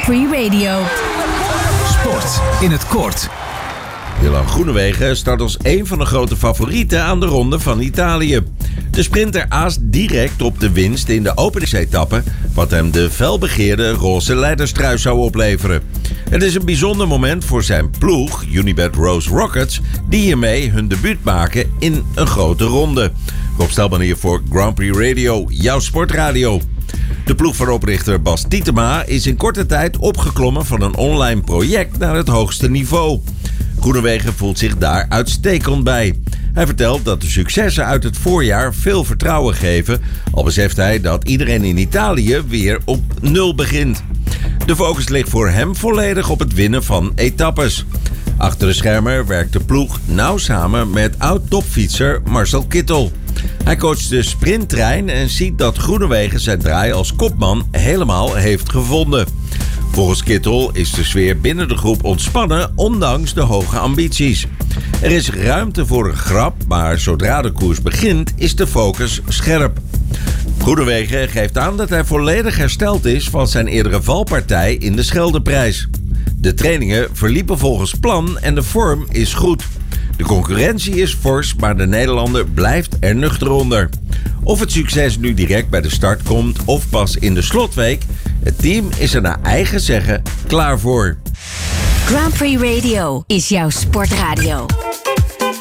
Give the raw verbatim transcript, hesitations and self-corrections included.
Prix Radio. Sport in het kort. Dylan Groenewegen start als een van de grote favorieten aan de Ronde van Italië. De sprinter aast direct op de winst in de openingsetappe, wat hem de felbegeerde roze leiderstrui zou opleveren. Het is een bijzonder moment voor zijn ploeg, Unibet Rose Rockets, die hiermee hun debuut maken in een grote ronde. Rob Stelman hier voor Grand Prix Radio, jouw sportradio. De ploeg van oprichter Bas Tietema is in korte tijd opgeklommen van een online project naar het hoogste niveau. Groenewegen voelt zich daar uitstekend bij. Hij vertelt dat de successen uit het voorjaar veel vertrouwen geven, al beseft hij dat iedereen in Italië weer op nul begint. De focus ligt voor hem volledig op het winnen van etappes. Achter de schermen werkt de ploeg nauw samen met oud-topfietser Marcel Kittel. Hij coacht de sprinttrein en ziet dat Groenewegen zijn draai als kopman helemaal heeft gevonden. Volgens Kittel is de sfeer binnen de groep ontspannen, ondanks de hoge ambities. Er is ruimte voor een grap, maar zodra de koers begint, is de focus scherp. Groenewegen geeft aan dat hij volledig hersteld is van zijn eerdere valpartij in de Scheldeprijs. De trainingen verliepen volgens plan en de vorm is goed. De concurrentie is fors, maar de Nederlander blijft er nuchter onder. Of het succes nu direct bij de start komt of pas in de slotweek, het team is er naar eigen zeggen klaar voor. Grand Prix Radio is jouw sportradio.